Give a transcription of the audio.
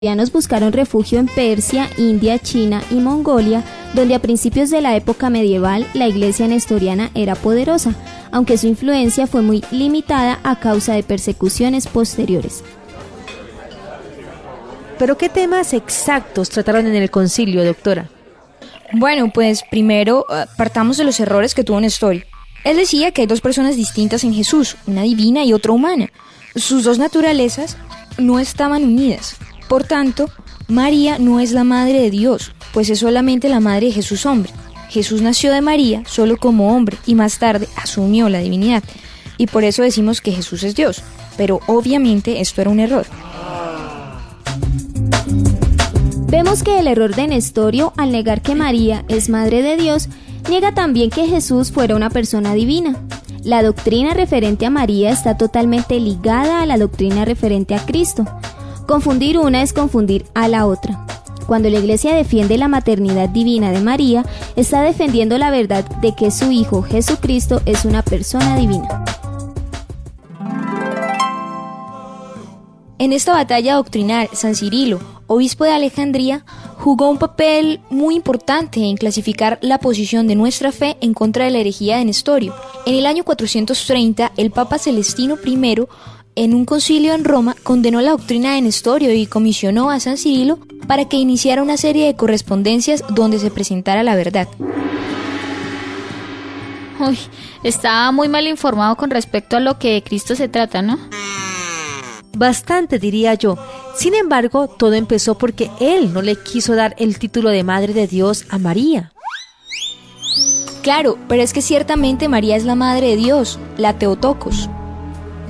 Los buscaron refugio en Persia, India, China y Mongolia, donde a principios de la época medieval la iglesia nestoriana era poderosa, aunque su influencia fue muy limitada a causa de persecuciones posteriores. ¿Pero qué temas exactos trataron en el concilio, doctora? Bueno, pues primero partamos de los errores que tuvo Nestorio. Él decía que hay dos personas distintas en Jesús, una divina y otra humana. Sus dos naturalezas no estaban unidas. Por tanto, María no es la madre de Dios, pues es solamente la madre de Jesús hombre. Jesús nació de María solo como hombre y más tarde asumió la divinidad. Y por eso decimos que Jesús es Dios. Pero obviamente esto era un error. Vemos que el error de Nestorio, al negar que María es madre de Dios, niega también que Jesús fuera una persona divina. La doctrina referente a María está totalmente ligada a la doctrina referente a Cristo. Confundir una es confundir a la otra. Cuando la Iglesia defiende la maternidad divina de María, está defendiendo la verdad de que su Hijo Jesucristo es una persona divina. En esta batalla doctrinal, San Cirilo, obispo de Alejandría, jugó un papel muy importante en clasificar la posición de nuestra fe en contra de la herejía de Nestorio. En el año 430, el Papa Celestino I, en un concilio en Roma, condenó la doctrina de Nestorio y comisionó a San Cirilo para que iniciara una serie de correspondencias donde se presentara la verdad. Uy, estaba muy mal informado con respecto a lo que de Cristo se trata, ¿no? Bastante, diría yo. Sin embargo, todo empezó porque él no le quiso dar el título de Madre de Dios a María. Claro, pero es que ciertamente María es la Madre de Dios, la Theotokos.